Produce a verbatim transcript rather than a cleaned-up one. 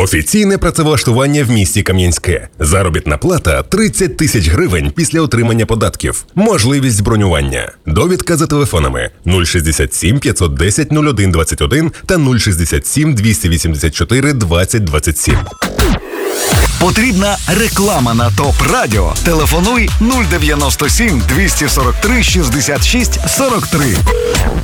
Офіційне працевлаштування в місті Кам'янське. Заробітна плата тридцять тисяч гривень після отримання податків. Можливість бронювання. Довідка за телефонами нуль шістдесят сім п'ятсот десять нуль один двадцять один та нуль шістдесят сім двісті вісімдесят чотири двадцять двадцять сім. Потрібна реклама на ТОП Радіо. Телефонуй нуль дев'яносто сім двісті сорок три шістдесят шість сорок три.